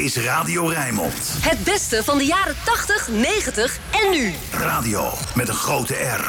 is Radio Rijnmond. Het beste van de jaren 80, 90 en nu. Radio met een grote R.